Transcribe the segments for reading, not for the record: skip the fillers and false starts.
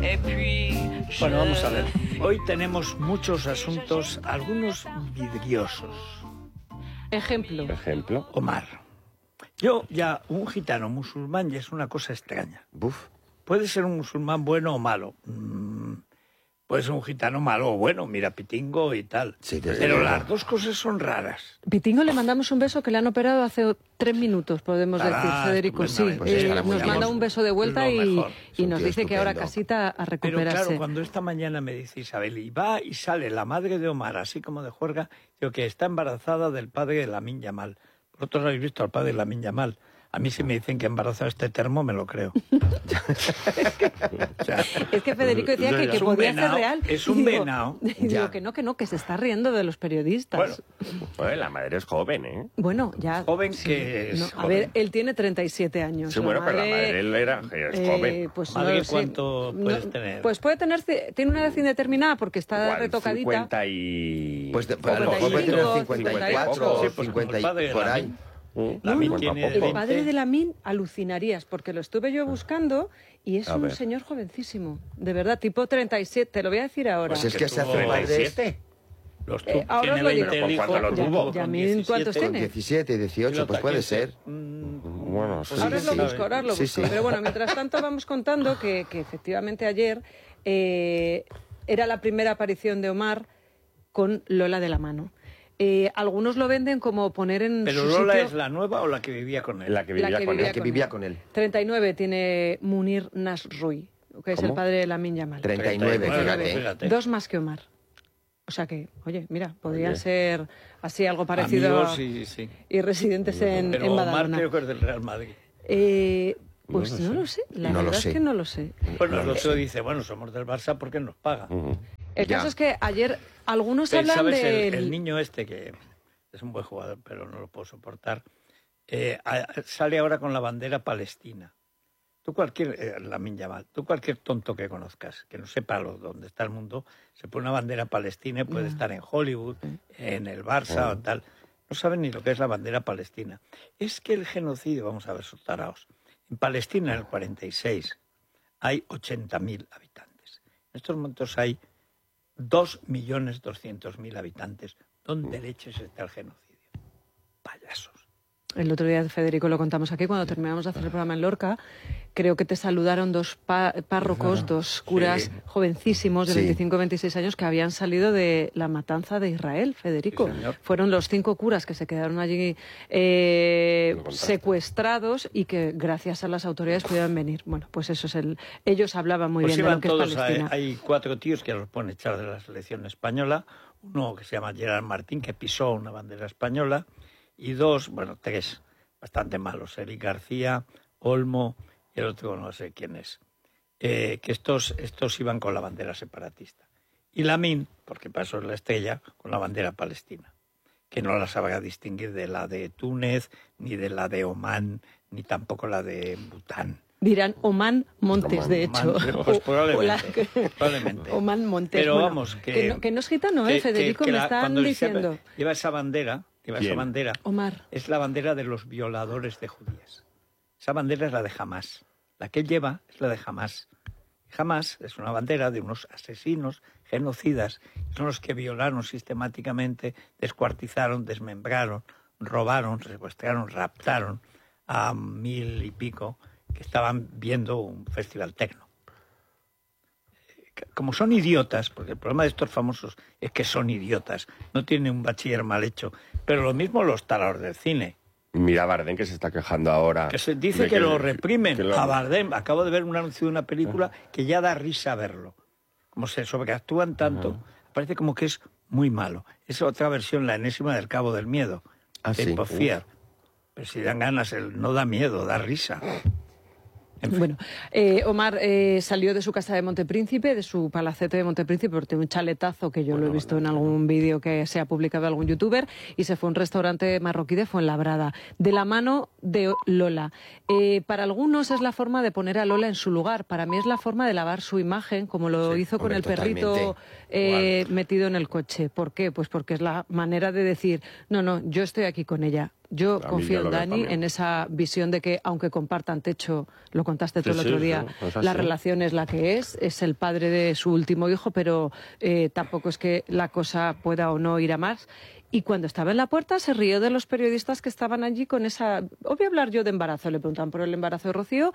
Bueno, vamos a ver. Hoy tenemos muchos asuntos, algunos vidriosos. Ejemplo. Omar. Yo ya, un gitano musulmán ya es una cosa extraña. Buf. Puede ser un musulmán bueno o malo. Puede ser un gitano malo o bueno, mira, Pitingo y tal. Sí, pero las dos cosas son raras. Pitingo le mandamos un beso que le han operado hace 3 minutos, podemos decir, Federico. Sí, pues nos manda un beso de vuelta y nos dice que ahora casita a recuperarse. Pero claro, cuando esta mañana me dice Isabel, y va y sale la madre de Omar, así como de juerga, digo que está embarazada del padre de Lamine Yamal. Vosotros habéis visto al padre de Lamine Yamal. A mí si me dicen que embarazado este termo, me lo creo. O sea, es que Federico decía que podía ser real. Es un venao. Digo que se está riendo de los periodistas. Bueno, la madre es joven, ¿eh? Bueno, ya... Joven que es no, joven. A ver, él tiene 37 años. Sí, bueno, pero la madre él es joven. Pues ¿Madre no cuánto puedes tener? Pues puede tener... Tiene una edad indeterminada porque está igual, retocadita. 50 y... Pues a lo mejor puede tener 54 sí, o pues 50 y padre de por ahí. Lamine tiene El 20. padre de Lamine alucinarías, porque lo estuve yo buscando y es un ver. señor jovencísimo, de verdad, tipo 37, te lo voy a decir ahora. Pues es que se hace tuvo padres 37. ahora Tiene os lo digo. 20 el hijo. ¿Cuánto lo tuvo? Lamine, ¿cuántos con tiene? 17, 18, pues puede ser. Bueno, sí. Ahora os lo busco, ahora os lo Sí, busco. sí. Pero bueno, mientras tanto vamos contando que efectivamente ayer era la primera aparición de Omar con Lola de la mano. Algunos lo venden como poner en ¿Pero su Lola sitio... es la nueva o la que vivía con él? La que vivía con La él. que vivía con él. 39 tiene Munir Nasrui, que es el ¿Cómo? padre de Lamine Yamal. 39, fíjate. 2 más que Omar. O sea que, oye, mira, podrían ser así algo parecido Amigos, a... sí. y residentes en Pero Omar Badalona. creo que es del Real Madrid. Pues no lo sé, la No lo verdad sé. es que no lo sé. Bueno, el otro dice, bueno, somos del Barça porque nos paga. El Ya. caso es que ayer algunos Pero, hablan ¿sabes? del... El niño este, que es un buen jugador, pero no lo puedo soportar, sale ahora con la bandera palestina. Tú Lamine Yamal, tú cualquier tonto que conozcas, que no sepa dónde está el mundo, se pone una bandera palestina y puede estar en Hollywood, en el Barça o tal. No saben ni lo que es la bandera palestina. Es que el genocidio, vamos a ver, sus taraos. En Palestina, en el 46, hay 80.000 habitantes. En estos momentos hay 2.200.000 habitantes. ¿Dónde leches está el genocidio? Payasos. El otro día, Federico, lo contamos aquí, cuando terminamos de hacer el programa en Lorca, creo que te saludaron 2 párrocos, 2 curas Sí. jovencísimos de Sí. 25 26 años que habían salido de la matanza de Israel, Federico. Sí, señor. Fueron los 5 curas que se quedaron allí secuestrados y que gracias a las autoridades pudieron venir. Bueno, pues eso es ellos hablaban muy Pues bien de lo iban que es todos, Palestina. hay 4 tíos que los pueden echar de la selección española, uno que se llama Gerard Martín, que pisó una bandera española, y 2, bueno, 3, bastante malos, Eric García, Olmo, y el otro no sé quién es, que estos iban con la bandera separatista. Y Lamine, porque para eso es la estrella, con la bandera palestina, que no la sabrá distinguir de la de Túnez, ni de la de Omán, ni tampoco la de Bután. Dirán Oman Montes, de hecho. Pues probablemente. Oman Montes. Pero Bueno, vamos, que no es gitano, Federico, me están cuando diciendo. Lleva esa bandera, Omar. es la bandera de los violadores de judías. Esa bandera es la de Hamás. La que él lleva es la de Hamás. Hamás es una bandera de unos asesinos genocidas, son los que violaron sistemáticamente, descuartizaron, desmembraron, robaron, secuestraron, raptaron a 1.000 y pico que estaban viendo un festival tecno. Como son idiotas, porque el problema de estos famosos es que son idiotas, no tienen un bachiller mal hecho, pero lo mismo los taraos del cine. Mira a Bardem, que se está quejando ahora. Que se dice de que lo reprimen que lo- a Bardem. Acabo de ver un anuncio de una película que ya da risa verlo. Como se sobreactúan tanto, parece como que es muy malo. Es otra versión, la enésima del Cabo del Miedo. Ah, sí. Tipo Fier. Pero si dan ganas, no da miedo, da risa. En fin. Bueno, Omar salió de su casa de Montepríncipe, de su palacete de Montepríncipe, porque tiene un chaletazo que yo lo he visto en algún vídeo que se ha publicado de algún youtuber, y se fue a un restaurante marroquí de Fuenlabrada, de la mano de Lola. Para algunos es la forma de poner a Lola en su lugar, para mí es la forma de lavar su imagen, como lo hizo con hombre, el perrito metido en el coche. ¿Por qué? Pues porque es la manera de decir, no, yo estoy aquí con ella. Yo A mí confío ya lo en veo Dani, también. en esa visión de que, aunque compartan techo, lo contaste tú Sí, el sí, otro día, sí, es así. la relación es la que es el padre de su último hijo, pero tampoco es que la cosa pueda o no ir a más. Y cuando estaba en la puerta se rió de los periodistas que estaban allí con esa... Os voy a hablar yo de embarazo. Le preguntaban por el embarazo de Rocío.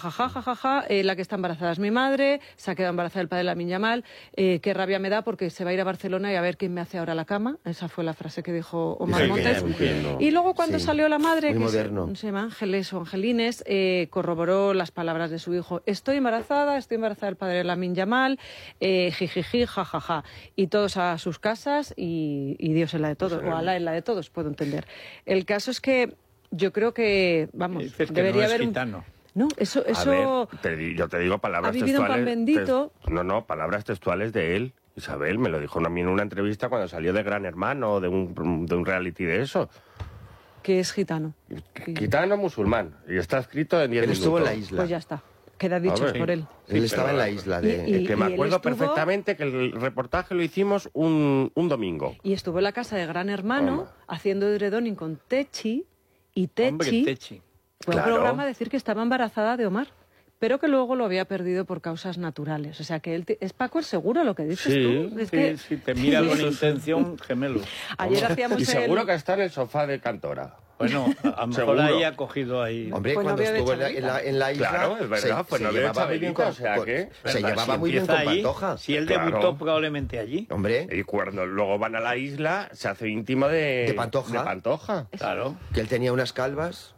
La que está embarazada es mi madre. Se ha quedado embarazada el padre de Lamine Yamal. Qué rabia me da porque se va a ir a Barcelona y a ver quién me hace ahora la cama. Esa fue la frase que dijo Omar Sí, Montes. entiendo. Y luego cuando Sí, salió la madre, muy que moderno. se llama Ángeles o Angelines, corroboró las palabras de su hijo. Estoy embarazada del padre de Lamine Yamal. Jijiji, jajaja. Y todos a sus casas y Dios en la de todos, o Alá en la de todos, puedo entender. El caso es que yo creo que, vamos, Dices que debería no es haber gitano. No, eso... A ver, yo te digo palabras Ha vivido en pan textuales. bendito. No, palabras textuales de él. Isabel me lo dijo a mí en una entrevista cuando salió de Gran Hermano, de un reality de eso. que es gitano. Gitano musulmán. Y está escrito en 10 Él minutos. estuvo en la isla. Pues ya está. Queda dicho ver. por él. Él Sí, estaba pero- en la isla de... Y- Que me él acuerdo estuvo- perfectamente que el reportaje lo hicimos un domingo. Y estuvo en la casa de Gran Hermano Toma. haciendo edredoning con Techi. Y Techi Hombre, Techi. fue a un Claro. programa a decir que estaba embarazada de Omar, pero que luego lo había perdido por causas naturales. O sea que él es Paco el seguro lo que dices Sí, tú. Es Sí, que sí, te mira con intención gemelos. ayer hacíamos Y seguro el... que está en el sofá de Cantora. Bueno, a lo mejor Seguro. ahí ha cogido ahí... Hombre, Pues no cuando había de estuvo Chabelita. en la isla... Claro, es verdad, pues no había llevaba Chabelita, bien con- o sea con- que- Se ¿Verdad? llevaba Si muy bien empieza con ahí, Pantoja. Si él Claro. debutó probablemente allí. Hombre, Y cuando luego van a la isla, se hace íntimo De Pantoja. De Pantoja. Claro, que él tenía unas calvas...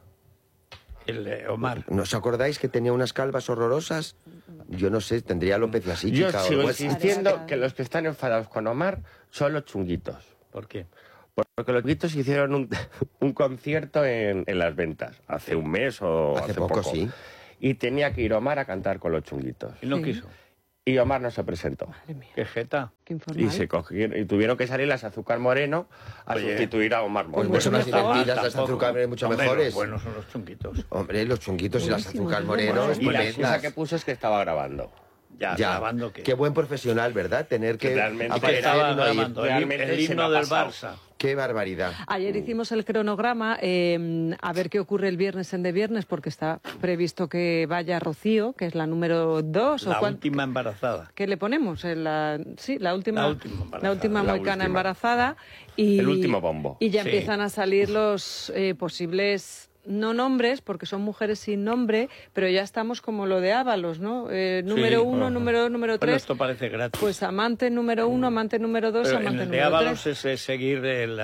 el Omar. ¿No os acordáis que tenía unas calvas horrorosas? Yo no sé, tendría alopecia Yo psíquica o sigo algo así. insistiendo que los que están enfadados con Omar son los chunguitos. ¿Por qué? Porque los chunguitos hicieron un concierto en Las Ventas hace un mes o Hace hace poco, sí. Y tenía que ir Omar a cantar con los chunguitos. Y no Sí. quiso. Y Omar no se presentó. Madre mía, Qué jeta. qué informal. Y tuvieron que salir las Azúcar Moreno a Oye. sustituir a Omar Pues Montes. mucho más mejor. divertidas, las Tampoco. azúcar mucho Hombre, mejores. Los buenos son los chunguitos. Hombre, los chunguitos y las Buenísimo, azúcar qué moreno, bueno. Y la excusa estupendas. que puso es que estaba grabando. Ya, Ya, grabando que... qué buen profesional, ¿verdad? Tener que Realmente que aparecer estaba y no ir. grabando Realmente el se me himno ha del pasado. Barça. Qué barbaridad. Ayer hicimos el cronograma, a ver qué ocurre el viernes en De Viernes, porque está previsto que vaya Rocío, que es la número 2. La ¿o última embarazada. ¿Qué le ponemos? Sí, la última, La última embarazada. la última La moicana última. embarazada. Y, El último bombo. Y ya Sí. empiezan a salir los posibles... No nombres, porque son mujeres sin nombre, pero ya estamos como lo de Ábalos, ¿no? Número 1, ajá. número 2, número Bueno, 3. esto parece gratis. Pues amante número 1, amante número 2, Pero en amante el de número Ábalos 3. es seguir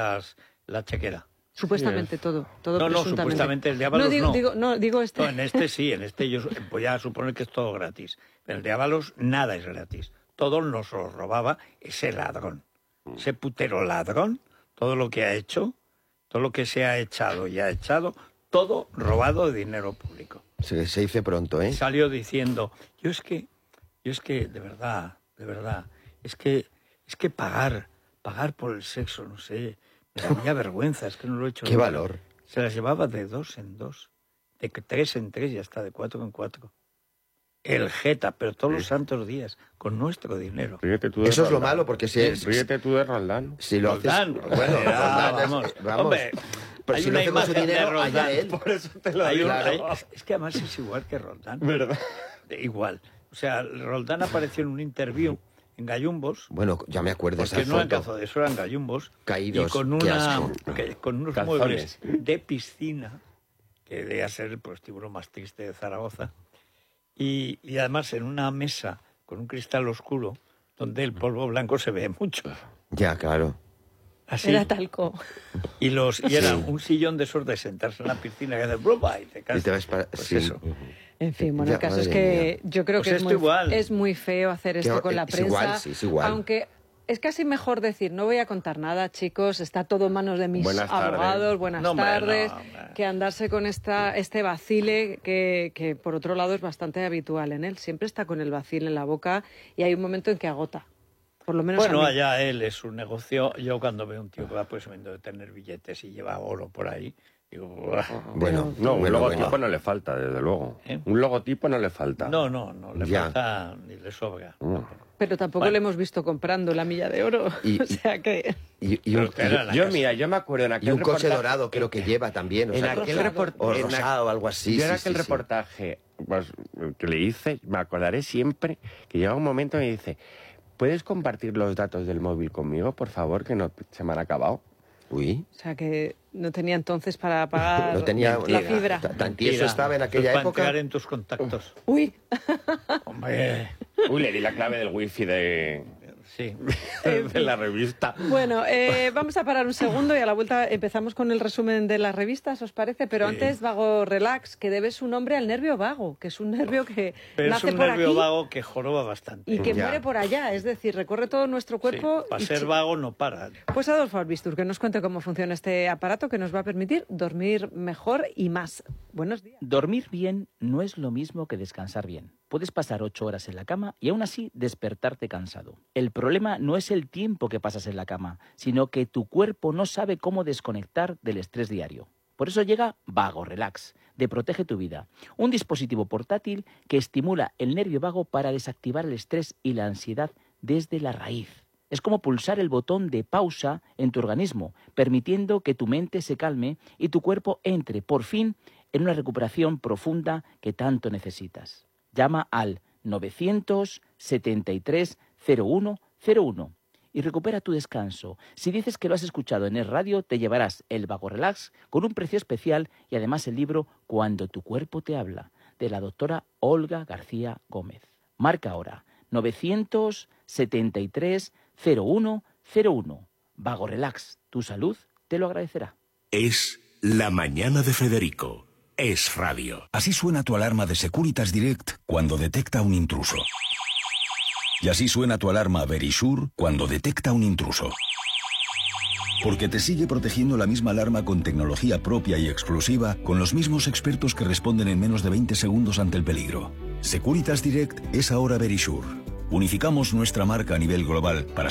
la chequera. Supuestamente todo No, presuntamente. supuestamente el de Ábalos no. Digo este. No, en este sí, en este yo voy a suponer que es todo gratis. Pero el de Ábalos nada es gratis. Todo nos lo robaba ese ladrón. Ese putero ladrón, todo lo que ha hecho, todo lo que se ha echado y ha echado, todo robado de dinero público. Se dice pronto, ¿eh? Salió diciendo, yo es que, de verdad, es que pagar por el sexo, no sé, me daría vergüenza, es que no lo he hecho. Qué nunca". valor. Se las llevaba de 2 en 2, de 3 en 3 y hasta de 4 en 4. El jeta, pero todos los santos días, con nuestro dinero. Ríete tú de Eso es lo Roldán. malo, porque si, Ríete tú de Roldán. si lo haces... Roldán, Bueno, Roldán, Roldán es- vamos. vamos. Hombre, Pero hay si una lo hace con su imagen de dinero, allá Roldán. él. Por eso te lo Hay digo. un- es que además es igual que Roldán. ¿Verdad? Igual. O sea, Roldán apareció en un interview en Gallumbos, Bueno, ya me acuerdo de esa porque no eran foto. cazo de eso, eran gallumbos. Caídos, Y con, qué una, asco. con unos Calzones. muebles de piscina, que debía ser el prostíbulo más triste de Zaragoza. Y además en una mesa con un cristal oscuro, donde el polvo blanco se ve mucho. Ya, claro. Así. Era talco. Y era un sillón de esos de sentarse en la piscina que hace ¡brupa! Y te Y caes. te vas para... Pues sí. eso. En fin, bueno, Ya, el caso es madre que yo creo Pues que esto igual. es muy feo hacer esto con la es prensa. igual, sí, es igual. Aunque es casi mejor decir, no voy a contar nada, chicos, está todo en manos de mis Buenas tardes. abogados, buenas No, hombre, tardes, no, hombre. que andarse con este vacile que por otro lado es bastante habitual en él. Siempre está con el vacile en la boca y hay un momento en que agota. Por lo menos Bueno, a mí. allá él es un negocio. Yo cuando veo un tío que va presumiendo de tener billetes y lleva oro por ahí, digo, "Buah". Bueno, No, un bueno, logotipo bueno. no le falta, desde luego. ¿Eh? Un logotipo no le falta. No, le Ya. falta ni le sobra. Mm. Pero tampoco le hemos visto comprando la milla de oro. O sea que... Yo me acuerdo en aquel y un coche reportaje- dorado creo que lleva también. O En sea, aquel o rosado o algo así. Yo en sí, aquel sí, sí. reportaje pues, que le hice, me acordaré siempre que llega un momento y me dice, ¿puedes compartir los datos del móvil conmigo, por favor, que no se me han acabado? Uy. O sea que no tenía entonces para pagar No tenía la fibra. Tan tieso estaba en aquella Para época. entrar en tus contactos. Uy, Hombre, Uy, le di la clave del wifi de sí. la revista. bueno, vamos a parar un segundo y a la vuelta empezamos con el resumen de las revistas, ¿os parece? Pero antes, Vago Relax, que debe su nombre al nervio vago, que es un nervio que Pero es nace un por nervio aquí vago que joroba bastante. y que Ya. muere por allá, es decir, recorre todo nuestro cuerpo. Para y ser vago no para. Pues Adolfo Albistur, que nos cuente cómo funciona este aparato que nos va a permitir dormir mejor y más. Buenos días. Dormir bien no es lo mismo que descansar bien. Puedes pasar 8 horas en la cama y aún así despertarte cansado. El problema no es el tiempo que pasas en la cama, sino que tu cuerpo no sabe cómo desconectar del estrés diario. Por eso llega Vago Relax, de Protege tu Vida, un dispositivo portátil que estimula el nervio vago para desactivar el estrés y la ansiedad desde la raíz. Es como pulsar el botón de pausa en tu organismo, permitiendo que tu mente se calme y tu cuerpo entre, por fin, en una recuperación profunda que tanto necesitas. Llama al 973-0101 y recupera tu descanso. Si dices que lo has escuchado en Es Radio, te llevarás el Vago Relax con un precio especial y además el libro Cuando tu cuerpo te habla, de la doctora Olga García Gómez. Marca ahora 973-0101. Vago Relax, tu salud te lo agradecerá. Es La Mañana de Federico. Es Radio. Así suena tu alarma de Securitas Direct cuando detecta un intruso. Y así suena tu alarma Verisure cuando detecta un intruso. Porque te sigue protegiendo la misma alarma con tecnología propia y exclusiva, con los mismos expertos que responden en menos de 20 segundos ante el peligro. Securitas Direct es ahora Verisure. Unificamos nuestra marca a nivel global para